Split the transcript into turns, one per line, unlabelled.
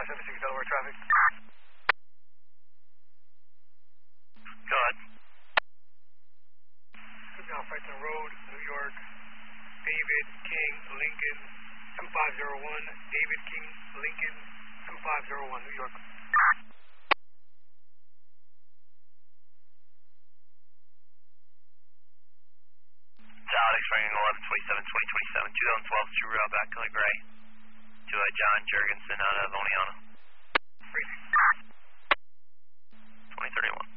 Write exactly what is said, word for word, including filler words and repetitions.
seven six Delaware traffic.
Go ahead.
Now Franklin Road, New York, David King, Lincoln, two five zero one, David King, Lincoln, two five zero one, New York.
Alex, ringing eleven twenty-seven twenty twenty-seven, twenty twelve, True Route back to Gray, to uh, John Jurgensen out of Oneonta.
Freezing.
twenty thirty-one.